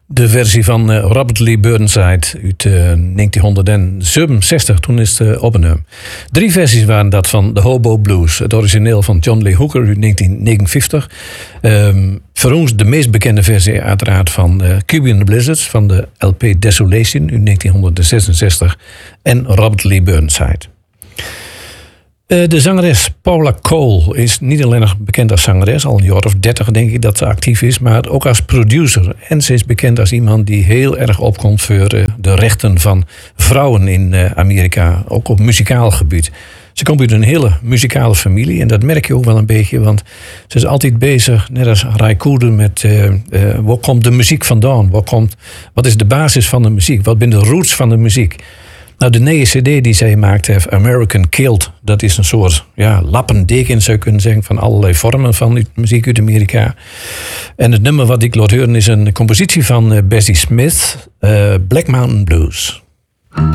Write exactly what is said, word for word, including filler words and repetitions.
De versie van uh, Robert Lee Burnside uit uh, negentien zevenenzestig, toen is het uh, opgenomen. Drie versies waren dat van The Hobo Blues. Het origineel van John Lee Hooker uit negentien negenenvijftig. Um, voor ons de meest bekende versie uiteraard van uh, Cuban and the Blizzards van de L P Desolation uit negentien zesenzestig. En Robert Lee Burnside. Uh, de zangeres Paula Cole is niet alleen nog bekend als zangeres, al een jaar of dertig denk ik dat ze actief is, maar ook als producer. En ze is bekend als iemand die heel erg opkomt voor uh, de rechten van vrouwen in uh, Amerika, ook op muzikaal gebied. Ze komt uit een hele muzikale familie en dat merk je ook wel een beetje, want ze is altijd bezig, net als Ray Cooder, met uh, uh, waar komt de muziek vandaan? Waar komt, wat is de basis van de muziek? Wat zijn de roots van de muziek? Nou, de nieuwe cd die zij maakt heeft, American Killed, dat is een soort ja, lappendeken, zou je kunnen zeggen, van allerlei vormen van muziek uit Amerika. En het nummer wat ik laat horen is een compositie van uh, Bessie Smith, uh, Black Mountain Blues.